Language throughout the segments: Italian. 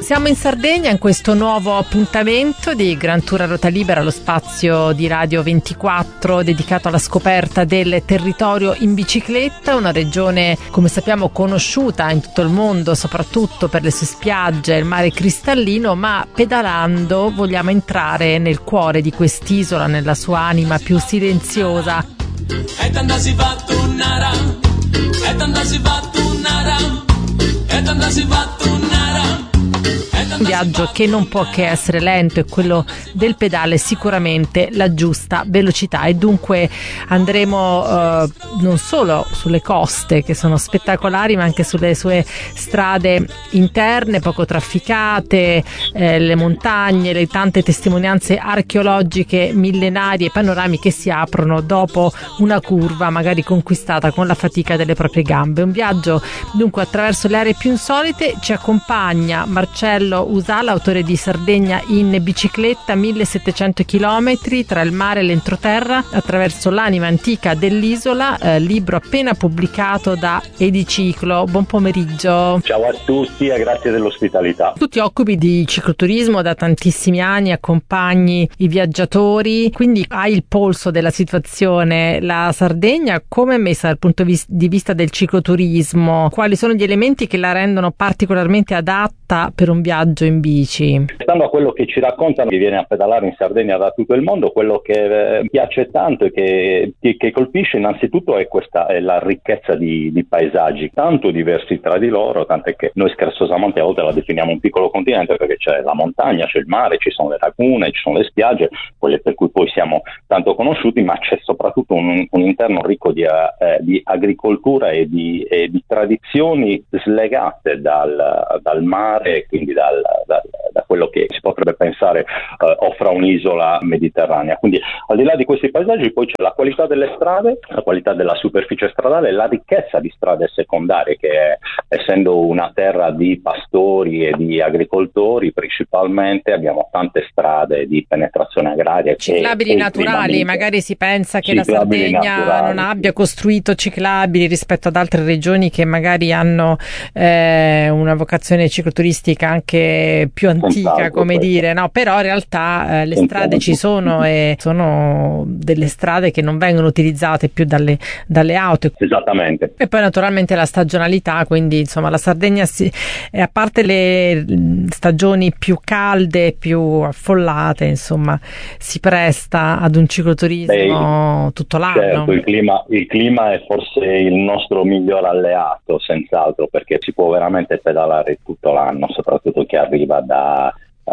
Siamo in Sardegna in questo nuovo appuntamento di Gran Tour a Ruota Libera, lo spazio di Radio 24 dedicato alla scoperta del territorio in bicicletta, una regione come sappiamo conosciuta in tutto il mondo soprattutto per le sue spiagge e il mare cristallino, ma pedalando vogliamo entrare nel cuore di quest'isola, nella sua anima più silenziosa. Un viaggio che non può che essere lento, e quello del pedale sicuramente la giusta velocità, e dunque andremo non solo sulle coste che sono spettacolari, ma anche sulle sue strade interne poco trafficate, le montagne, le tante testimonianze archeologiche millenarie, panorami che si aprono dopo una curva magari conquistata con la fatica delle proprie gambe. Un viaggio dunque attraverso le aree più insolite. Ci accompagna Marcello Usala, autore di Sardegna in bicicletta, 1700 chilometri tra il mare e l'entroterra attraverso l'anima antica dell'isola, libro appena pubblicato da Ediciclo. Buon pomeriggio. Ciao a tutti e grazie dell'ospitalità. Tu ti occupi di cicloturismo da tantissimi anni, accompagni i viaggiatori, quindi hai il polso della situazione. La Sardegna come è messa dal punto di vista del cicloturismo? Quali sono gli elementi che la rendono particolarmente adatta per un viaggio in bici? Stando a quello che ci raccontano, che viene a pedalare in Sardegna da tutto il mondo, quello che piace tanto e che colpisce innanzitutto è la ricchezza di paesaggi, tanto diversi tra di loro, tant'è che noi scherzosamente a volte la definiamo un piccolo continente, perché c'è la montagna, c'è il mare, ci sono le lagune, ci sono le spiagge, quelle per cui poi siamo tanto conosciuti, ma c'è soprattutto un interno ricco di agricoltura e di tradizioni slegate dal mare, quindi da quello che si potrebbe pensare offra un'isola mediterranea. Quindi al di là di questi paesaggi poi c'è la qualità delle strade, la qualità della superficie stradale, la ricchezza di strade secondarie che essendo una terra di pastori e di agricoltori principalmente abbiamo tante strade di penetrazione agraria. Ciclabili naturali, magari si pensa che la Sardegna non abbia costruito ciclabili rispetto ad altre regioni che magari hanno una vocazione cicloturistica anche più antica, come dire, no? Però in realtà le strade ci sono, e sono delle strade che non vengono utilizzate più dalle auto. Esattamente. E poi naturalmente la stagionalità, quindi insomma la Sardegna a parte le stagioni più calde, più affollate, insomma si presta ad un cicloturismo tutto l'anno. Certo, il clima è forse il nostro miglior alleato, senz'altro, perché si può veramente pedalare tutto l'anno, soprattutto chi arriva da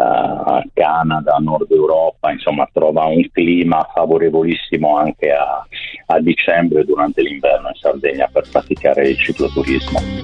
Canada, Nord Europa, insomma trova un clima favorevolissimo anche a dicembre durante l'inverno in Sardegna per praticare il cicloturismo.